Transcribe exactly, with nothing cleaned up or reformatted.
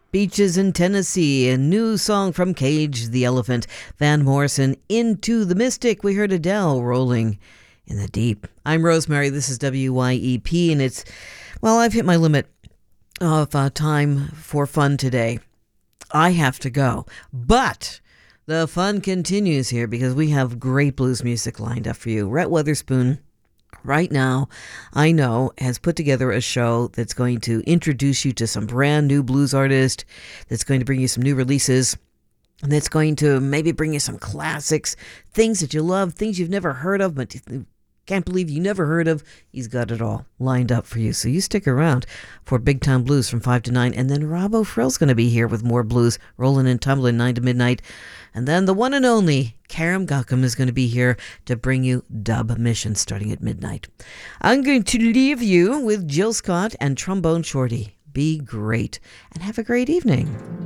Beaches in Tennessee, a new song from Cage the Elephant. Van Morrison, Into the Mystic. We heard Adele, Rolling in the Deep. I'm Rosemary. This is W Y E P, and it's, well, I've hit my limit of uh, time for fun today. I have to go. But the fun continues here because we have great blues music lined up for you. Rhett Weatherspoon, right now, I know, has put together a show that's going to introduce you to some brand new blues artists, that's going to bring you some new releases, and that's going to maybe bring you some classics, things that you love, things you've never heard of, but can't believe you never heard of. He's got it all lined up for you. So you stick around for Big Time Blues from five to nine. And then Rob O'Frill's going to be here with more blues, rolling and tumbling nine to midnight. And then the one and only Karam Gautam is going to be here to bring you Dub Mission starting at midnight. I'm going to leave you with Jill Scott and Trombone Shorty. Be great and have a great evening.